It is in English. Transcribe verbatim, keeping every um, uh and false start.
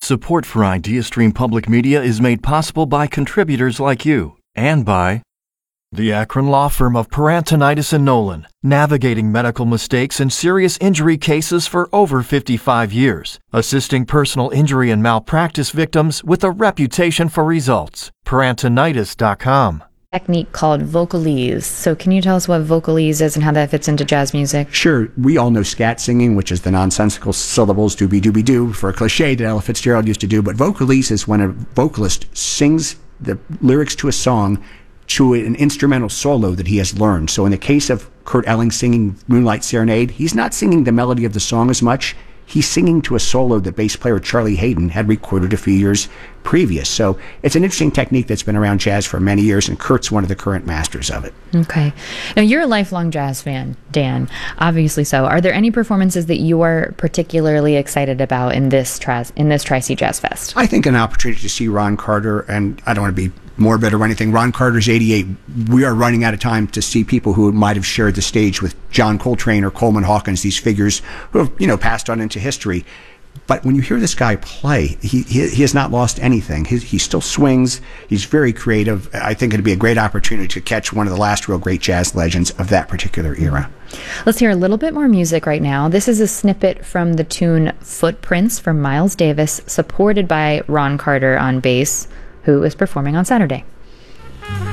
Support for IdeaStream Public Media is made possible by contributors like you and by the Akron law firm of Parantonitis and Nolan, navigating medical mistakes and serious injury cases for over fifty-five years, assisting personal injury and malpractice victims with a reputation for results. Parantonitis dot com. Technique called vocalese. So can you tell us what vocalese is and how that fits into jazz music? Sure. We all know scat singing, which is the nonsensical syllables doobie-doobie-doo for a cliche that Ella Fitzgerald used to do. But vocalese is when a vocalist sings the lyrics to a song to an instrumental solo that he has learned. So in the case of Kurt Elling singing Moonlight Serenade, he's not singing the melody of the song as much. He's singing to a solo that bass player Charlie Hayden had recorded a few years previous. So it's an interesting technique that's been around jazz for many years, and Kurt's one of the current masters of it. Okay. Now, you're a lifelong jazz fan, Dan, obviously so. Are there any performances that you are particularly excited about in this, tri- in this Tri-C Jazz Fest? I think an opportunity to see Ron Carter, and I don't want to be morbid or anything. Ron Carter's eighty-eight. We are running out of time to see people who might have shared the stage with John Coltrane or Coleman Hawkins, these figures who have, you know, passed on into history. But when you hear this guy play, he he, he has not lost anything. He, he still swings. He's very creative. I think it'd be a great opportunity to catch one of the last real great jazz legends of that particular era. Let's hear a little bit more music right now. This is a snippet from the tune Footprints from Miles Davis, supported by Ron Carter on bass, who is performing on Saturday.